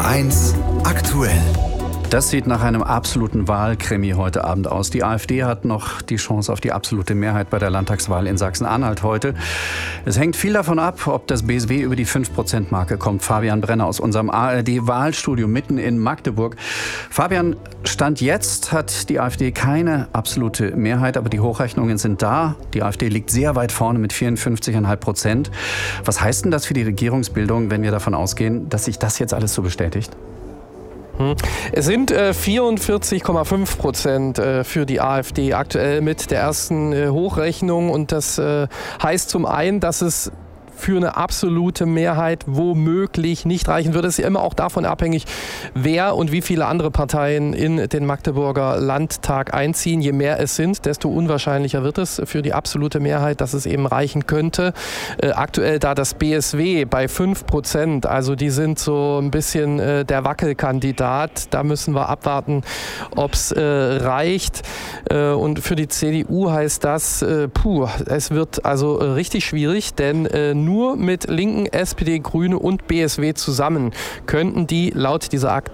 1 aktuell. Das sieht nach einem absoluten Wahlkrimi heute Abend aus. Die AfD hat noch die Chance auf die absolute Mehrheit bei der Landtagswahl in Sachsen-Anhalt heute. Es hängt viel davon ab, ob das BSW über die 5%-Marke kommt. Fabian Brenner aus unserem ARD-Wahlstudio mitten in Magdeburg. Fabian, Stand jetzt hat die AfD keine absolute Mehrheit, aber die Hochrechnungen sind da. Die AfD liegt sehr weit vorne mit 54,5%. Was heißt denn das für die Regierungsbildung, wenn wir davon ausgehen, dass sich das jetzt alles so bestätigt? Es sind 44,5% für die AfD aktuell mit der ersten Hochrechnung. Und das heißt zum einen, dass es für eine absolute Mehrheit womöglich nicht reichen würde. Es ist ja immer auch davon abhängig, wer und wie viele andere Parteien in den Magdeburger Landtag einziehen. Je mehr es sind, desto unwahrscheinlicher wird es für die absolute Mehrheit, dass es eben reichen könnte. Aktuell da das BSW bei 5%, also die sind so ein bisschen der Wackelkandidat. Da müssen wir abwarten, ob es reicht. Und für die CDU heißt das, es wird also richtig schwierig, denn nur mit Linken, SPD, Grüne und BSW zusammen könnten die laut dieser